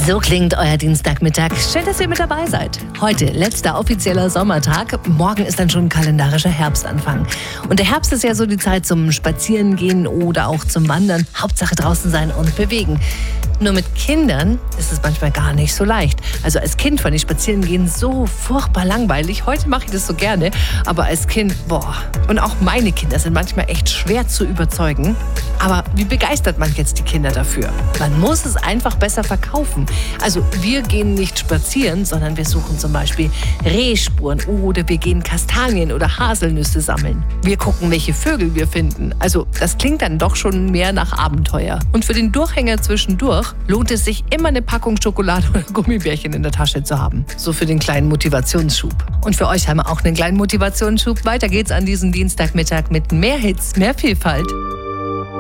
So klingt euer Dienstagmittag. Schön, dass ihr mit dabei seid. Heute letzter offizieller Sommertag. Morgen ist dann schon kalendarischer Herbstanfang. Und der Herbst ist ja so die Zeit zum Spazierengehen oder auch zum Wandern. Hauptsache draußen sein und bewegen. Nur mit Kindern ist es manchmal gar nicht so leicht. Also als Kind fand ich Spazierengehen so furchtbar langweilig. Heute mache ich das so gerne. Aber als Kind, Und auch meine Kinder sind manchmal echt schwer zu überzeugen. Aber wie begeistert man jetzt die Kinder dafür? Man muss es einfach besser verkaufen. Also wir gehen nicht spazieren, sondern wir suchen zum Beispiel Rehspuren oder wir gehen Kastanien oder Haselnüsse sammeln. Wir gucken, welche Vögel wir finden. Also das klingt dann doch schon mehr nach Abenteuer. Und für den Durchhänger zwischendurch lohnt es sich immer eine Packung Schokolade oder Gummibärchen in der Tasche zu haben. So für den kleinen Motivationsschub. Und für euch haben wir auch einen kleinen Motivationsschub. Weiter geht's an diesem Dienstagmittag mit mehr Hits, mehr Vielfalt.